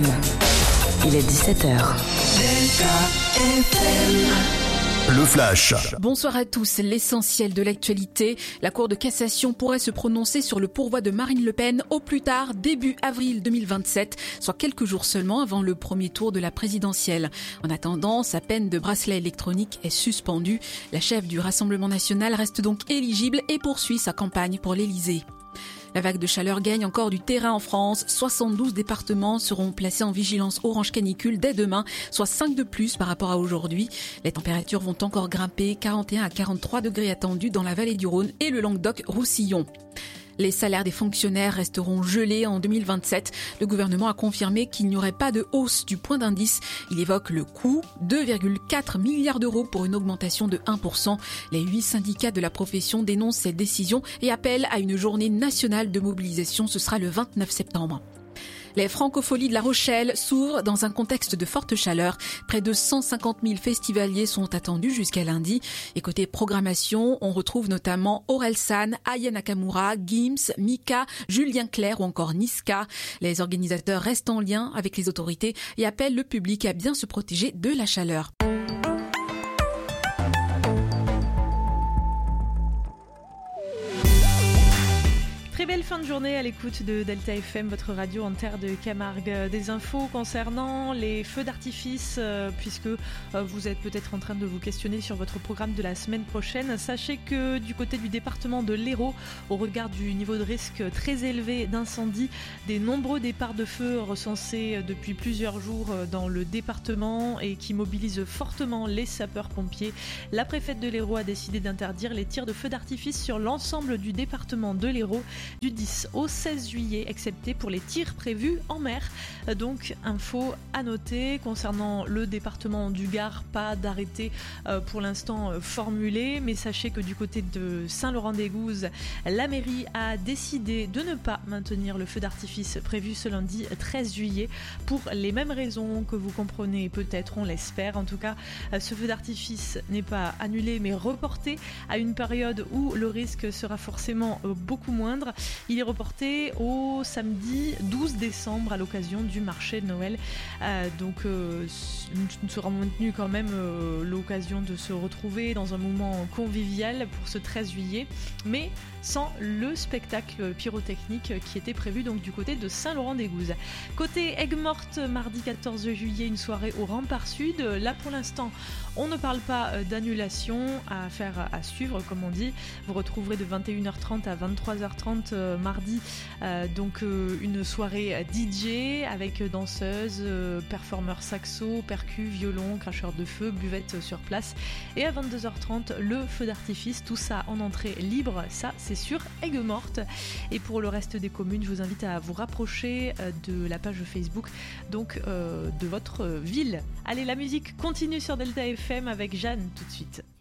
FM. Il est 17h. Le Flash. Bonsoir à tous. L'essentiel de l'actualité. La Cour de cassation pourrait se prononcer sur le pourvoi de Marine Le Pen au plus tard début avril 2027, soit quelques jours seulement avant le premier tour de la présidentielle. En attendant, sa peine de bracelet électronique est suspendue. La chef du Rassemblement national reste donc éligible et poursuit sa campagne pour l'Élysée. La vague de chaleur gagne encore du terrain en France. 72 départements seront placés en vigilance orange canicule dès demain, soit 5 de plus par rapport à aujourd'hui. Les températures vont encore grimper, 41 à 43 degrés attendus dans la vallée du Rhône et le Languedoc-Roussillon. Les salaires des fonctionnaires resteront gelés en 2027. Le gouvernement a confirmé qu'il n'y aurait pas de hausse du point d'indice. Il évoque le coût, 2,4 milliards d'euros pour une augmentation de 1%. Les 8 syndicats de la profession dénoncent cette décision et appellent à une journée nationale de mobilisation. Ce sera le 29 septembre. Les Francopholies de La Rochelle s'ouvrent dans un contexte de forte chaleur. Près de 150 000 festivaliers sont attendus jusqu'à lundi. Et côté programmation, on retrouve notamment Orelsan, Aya Nakamura, Gims, Mika, Julien Clerc ou encore Niska. Les organisateurs restent en lien avec les autorités et appellent le public à bien se protéger de la chaleur. Très belle fin de journée à l'écoute de Delta FM, votre radio en terre de Camargue. Des infos concernant les feux d'artifice, puisque vous êtes peut-être en train de vous questionner sur votre programme de la semaine prochaine. Sachez que du côté du département de l'Hérault, au regard du niveau de risque très élevé d'incendie, des nombreux départs de feu recensés depuis plusieurs jours dans le département et qui mobilisent fortement les sapeurs-pompiers, la préfète de l'Hérault a décidé d'interdire les tirs de feux d'artifice sur l'ensemble du département de l'Hérault du 10 au 16 juillet, excepté pour les tirs prévus en mer. Donc, info à noter concernant le département du Gard, pas d'arrêté pour l'instant formulé, mais sachez que du côté de Saint-Laurent-des-Gouzes, la mairie a décidé de ne pas maintenir le feu d'artifice prévu ce lundi 13 juillet pour les mêmes raisons que vous comprenez peut-être, on l'espère. En tout cas, ce feu d'artifice n'est pas annulé mais reporté à une période où le risque sera forcément beaucoup moindre. Il est reporté au samedi 12 décembre à l'occasion du marché de Noël. Donc nous sera maintenu quand même l'occasion de se retrouver dans un moment convivial pour ce 13 juillet, mais sans le spectacle pyrotechnique qui était prévu donc du côté de Saint-Laurent-des-Gouzes. Côté Aigues-Mortes, mardi 14 juillet, une soirée au Rempart Sud. Là pour l'instant, on ne parle pas d'annulation, à faire à suivre comme on dit. Vous retrouverez de 21h30 à 23h30 mardi donc une soirée DJ avec danseuses, performeurs saxo, percus, violon, cracheurs de feu, buvette sur place. Et à 22h30, le feu d'artifice, tout ça en entrée libre, ça c'est sur Aigues-Mortes. Et pour le reste des communes, je vous invite à vous rapprocher de la page Facebook donc de votre ville. Allez, la musique continue sur Delta FM avec Jeanne tout de suite.